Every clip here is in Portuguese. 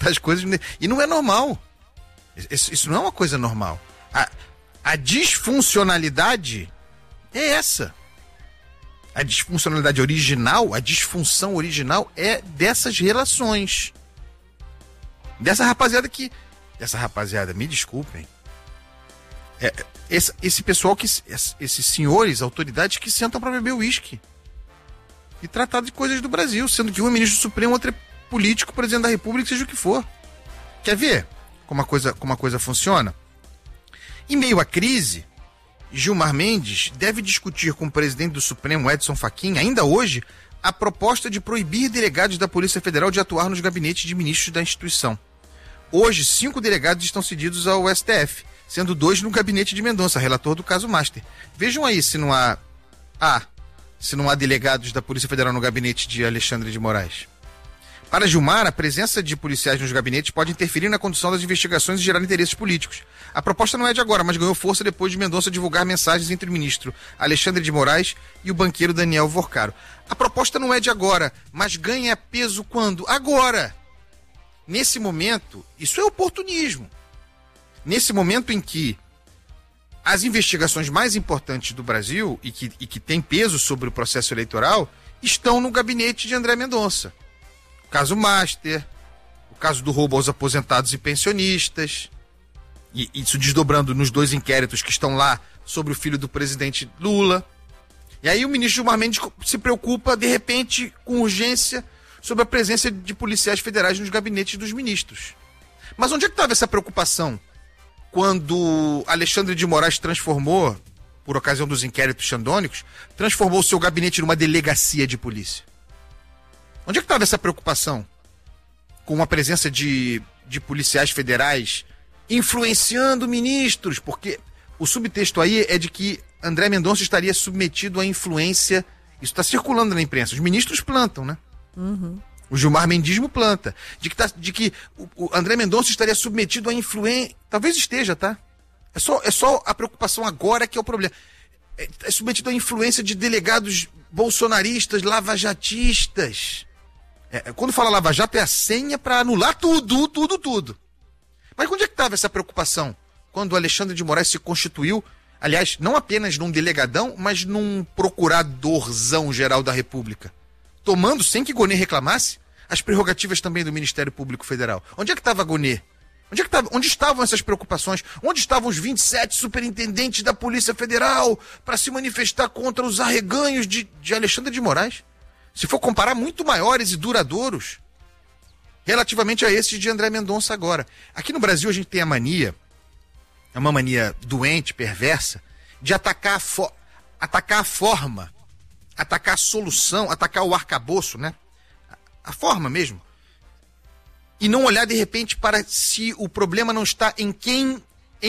as coisas. E não é normal. Isso não é uma coisa normal. A disfuncionalidade é essa. A disfuncionalidade original, a disfunção original é dessas relações. Dessa rapaziada, me desculpem. Esse pessoal, esses senhores, autoridades que sentam para beber uísque e tratar de coisas do Brasil, sendo que um é ministro do Supremo, outro é político, presidente da República, seja o que for. Quer ver como a coisa funciona? Em meio à crise, Gilmar Mendes deve discutir com o presidente do Supremo, Edson Fachin, ainda hoje, a proposta de proibir delegados da Polícia Federal de atuar nos gabinetes de ministros da instituição. Hoje, 5 delegados estão cedidos ao STF, sendo 2 no gabinete de Mendonça, relator do caso Master. Vejam aí se não há delegados da Polícia Federal no gabinete de Alexandre de Moraes. Para Gilmar, a presença de policiais nos gabinetes pode interferir na condução das investigações e gerar interesses políticos. A proposta não é de agora, mas ganhou força depois de Mendonça divulgar mensagens entre o ministro Alexandre de Moraes e o banqueiro Daniel Vorcaro. A proposta não é de agora, mas ganha peso quando? Agora! Nesse momento, isso é oportunismo. Nesse momento em que as investigações mais importantes do Brasil e que têm peso sobre o processo eleitoral estão no gabinete de André Mendonça. O caso Master, o caso do roubo aos aposentados e pensionistas, e isso desdobrando nos 2 inquéritos que estão lá sobre o filho do presidente Lula. E aí o ministro Gilmar Mendes se preocupa, de repente, com urgência, sobre a presença de policiais federais nos gabinetes dos ministros. Mas onde é que estava essa preocupação quando Alexandre de Moraes transformou, por ocasião dos inquéritos xandônicos, transformou o seu gabinete numa delegacia de polícia? Onde é que estava essa preocupação com a presença de policiais federais influenciando ministros? Porque o subtexto aí é de que André Mendonça estaria submetido à influência. Isso está circulando na imprensa. Os ministros plantam, né? Uhum. O Gilmar Mendismo planta. De que o André Mendonça estaria submetido à influência. Talvez esteja, tá? É só a preocupação agora que é o problema. É submetido à influência de delegados bolsonaristas, lavajatistas. Quando fala Lava Jato é a senha para anular tudo. Mas onde é que estava essa preocupação? Quando o Alexandre de Moraes se constituiu, aliás, não apenas num delegadão, mas num procuradorzão geral da República, tomando, sem que Gonê reclamasse, as prerrogativas também do Ministério Público Federal. Onde é que estava Gonê? Onde estavam essas preocupações? Onde estavam os 27 superintendentes da Polícia Federal para se manifestar contra os arreganhos de Alexandre de Moraes? Se for comparar, muito maiores e duradouros relativamente a esses de André Mendonça agora. Aqui no Brasil a gente tem a mania, é uma mania doente, perversa, de atacar a forma, atacar a solução, atacar o arcabouço, né? A forma mesmo. E não olhar de repente para se o problema não está em quem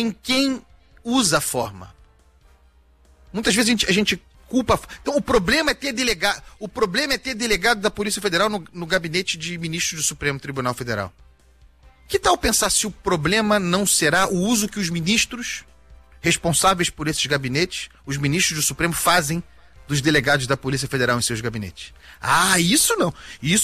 usa a forma. Muitas vezes a gente culpa. Então o problema é ter delegado da Polícia Federal no gabinete de ministros do Supremo Tribunal Federal. Que tal pensar se o problema não será o uso que os ministros responsáveis por esses gabinetes, os ministros do Supremo, fazem dos delegados da Polícia Federal em seus gabinetes? Isso não.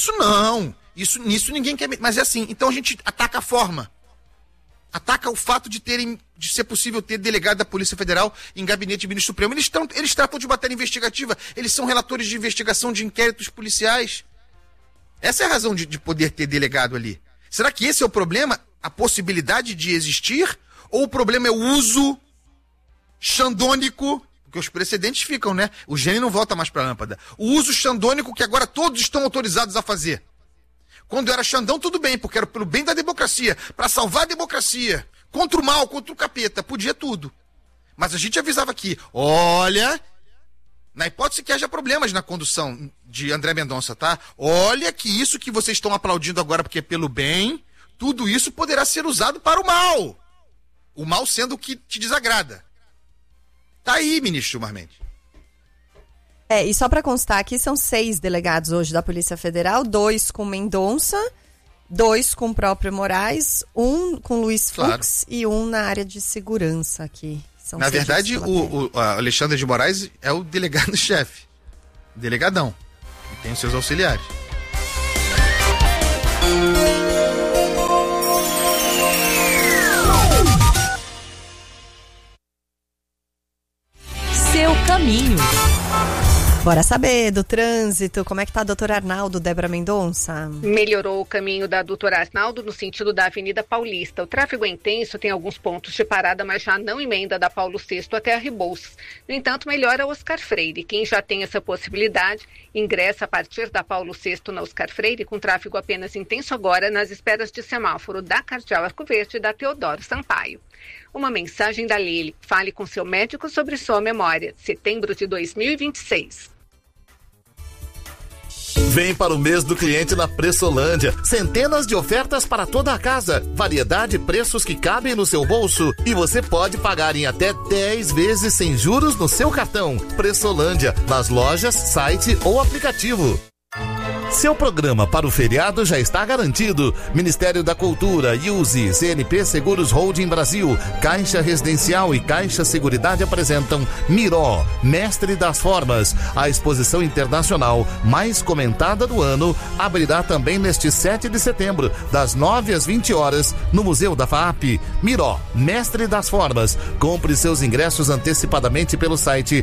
Nisso ninguém quer. Mas é assim, então a gente ataca a forma. Ataca o fato de ser possível ter delegado da Polícia Federal em gabinete de ministro Supremo. Eles tratam de matéria investigativa, eles são relatores de investigação de inquéritos policiais. Essa é a razão de poder ter delegado ali. Será que esse é o problema? A possibilidade de existir? Ou o problema é o uso xandônico? Porque os precedentes ficam, né? O gênio não volta mais para a lâmpada. O uso xandônico que agora todos estão autorizados a fazer. Quando era Xandão, tudo bem, porque era pelo bem da democracia, para salvar a democracia, contra o mal, contra o capeta, podia tudo. Mas a gente avisava aqui, olha, na hipótese que haja problemas na condução de André Mendonça, tá? Olha que isso que vocês estão aplaudindo agora porque é pelo bem, tudo isso poderá ser usado para o mal. O mal sendo o que te desagrada. Tá aí, ministro Gilmar Mendes. E só para constar aqui, são 6 delegados hoje da Polícia Federal, 2 com Mendonça, 2 com o próprio Moraes, 1 com Luiz Fux, claro, e 1 na área de segurança aqui. São na verdade, o Alexandre de Moraes é o delegado-chefe, delegadão, e tem os seus auxiliares. Bora saber do trânsito. Como é que tá, doutor Arnaldo, Débora Mendonça? Melhorou o caminho da doutor Arnaldo no sentido da Avenida Paulista. O tráfego é intenso, tem alguns pontos de parada, mas já não emenda da Paulo VI até a Rebouças. No entanto, melhora Oscar Freire. Quem já tem essa possibilidade, ingressa a partir da Paulo VI na Oscar Freire, com tráfego apenas intenso agora nas esperas de semáforo da Cardeal Arco Verde e da Teodoro Sampaio. Uma mensagem da Lili. Fale com seu médico sobre sua memória. Setembro de 2026. Vem para o mês do cliente na Pressolândia. Centenas de ofertas para toda a casa. Variedade e preços que cabem no seu bolso. E você pode pagar em até 10 vezes sem juros no seu cartão. Pressolândia, nas lojas, site ou aplicativo. Seu programa para o feriado já está garantido. Ministério da Cultura, IUSE, CNP Seguros Holding Brasil, Caixa Residencial e Caixa Seguridade apresentam Miró, Mestre das Formas. A exposição internacional mais comentada do ano abrirá também neste 7 de setembro, das 9 às 20 horas, no Museu da FAAP. Miró, Mestre das Formas. Compre seus ingressos antecipadamente pelo site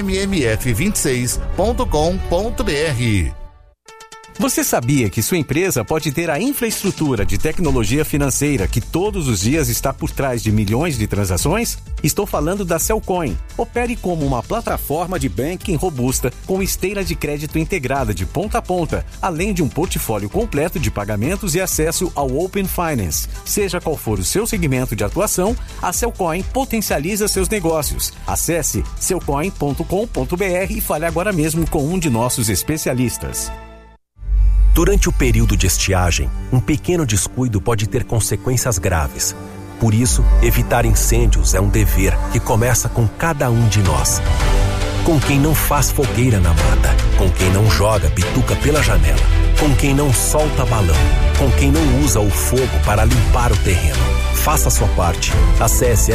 mmf26.com.br. Você sabia que sua empresa pode ter a infraestrutura de tecnologia financeira que todos os dias está por trás de milhões de transações? Estou falando da Cellcoin. Opere como uma plataforma de banking robusta com esteira de crédito integrada de ponta a ponta, além de um portfólio completo de pagamentos e acesso ao Open Finance. Seja qual for o seu segmento de atuação, a Cellcoin potencializa seus negócios. Acesse cellcoin.com.br e fale agora mesmo com um de nossos especialistas. Durante o período de estiagem, um pequeno descuido pode ter consequências graves. Por isso, evitar incêndios é um dever que começa com cada um de nós. Com quem não faz fogueira na mata, com quem não joga bituca pela janela, com quem não solta balão, com quem não usa o fogo para limpar o terreno. Faça a sua parte. Acesse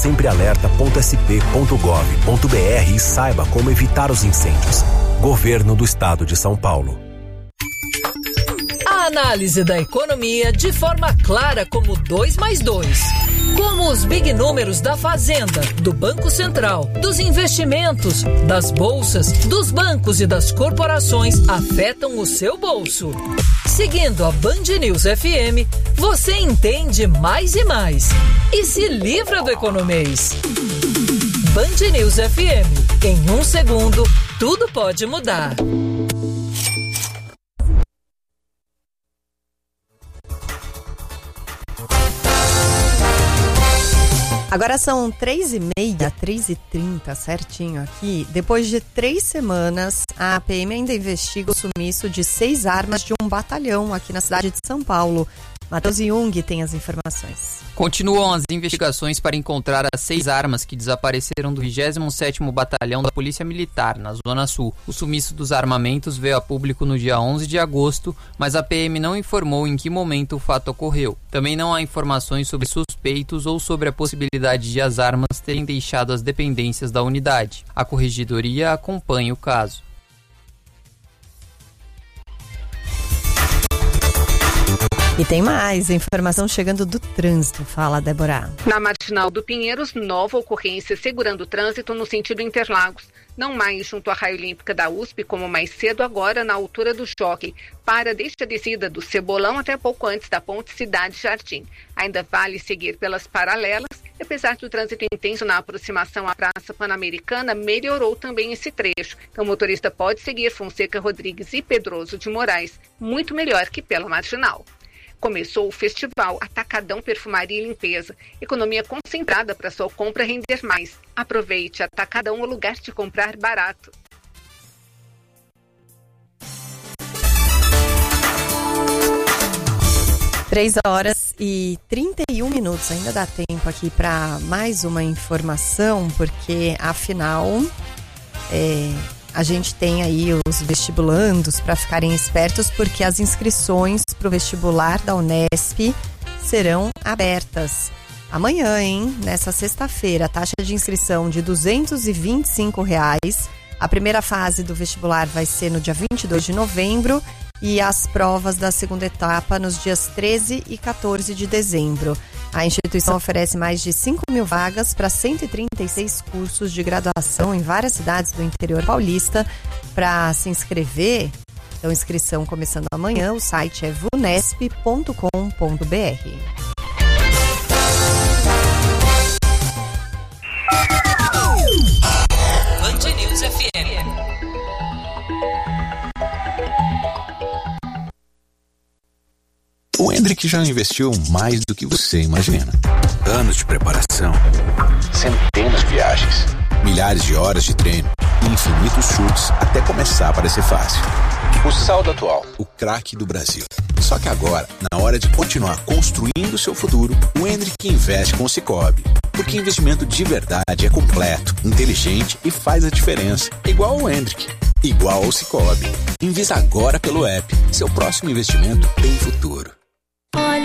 spsemprealerta.sp.gov.br e saiba como evitar os incêndios. Governo do Estado de São Paulo. A análise da economia de forma clara como 2+2. Como os big números da Fazenda, do Banco Central, dos investimentos, das bolsas, dos bancos e das corporações afetam o seu bolso. Seguindo a Band News FM, você entende mais e mais. E se livra do economês. Band News FM. Em 1 segundo, tudo pode mudar. Agora são 3h30, 3h30, certinho aqui. Depois de 3 semanas, a PM ainda investiga o sumiço de 6 armas de um batalhão aqui na cidade de São Paulo. Matheus Jung tem as informações. Continuam as investigações para encontrar as 6 armas que desapareceram do 27º Batalhão da Polícia Militar, na Zona Sul. O sumiço dos armamentos veio a público no dia 11 de agosto, mas a PM não informou em que momento o fato ocorreu. Também não há informações sobre suspeitos ou sobre a possibilidade de as armas terem deixado as dependências da unidade. A Corregedoria acompanha o caso. E tem mais informação chegando do trânsito. Fala, Débora. Na Marginal do Pinheiros, nova ocorrência segurando o trânsito no sentido Interlagos. Não mais junto à Raia Olímpica da USP, como mais cedo agora na altura do Jockey. Para desde a descida do Cebolão até pouco antes da ponte Cidade Jardim. Ainda vale seguir pelas paralelas. E apesar do trânsito intenso na aproximação à Praça Pan-Americana, melhorou também esse trecho. Então o motorista pode seguir Fonseca Rodrigues e Pedroso de Moraes, muito melhor que pela Marginal. Começou o festival Atacadão Perfumaria e Limpeza. Economia concentrada para sua compra render mais. Aproveite, Atacadão, o lugar de comprar barato. Três horas e 31 minutos. Ainda dá tempo aqui para mais uma informação, porque afinal a gente tem aí os vestibulandos para ficarem espertos, porque as inscrições para o vestibular da Unesp serão abertas amanhã, hein? Nessa sexta-feira, a taxa de inscrição de R$ 225. A primeira fase do vestibular vai ser no dia 22 de novembro e as provas da segunda etapa nos dias 13 e 14 de dezembro. A instituição oferece mais de 5.000 vagas para 136 cursos de graduação em várias cidades do interior paulista. Para se inscrever, então inscrição começando amanhã, o site é vunesp.com.br. Band News FM. O Hendrick já investiu mais do que você imagina. Anos de preparação, centenas de viagens, milhares de horas de treino e infinitos chutes até começar a parecer fácil. O saldo atual, o craque do Brasil. Só que agora, na hora de continuar construindo seu futuro, o Hendrick investe com o Sicoob. Porque investimento de verdade é completo, inteligente e faz a diferença. Igual o Hendrick, igual ao Sicoob. Invista agora pelo app. Seu próximo investimento tem futuro.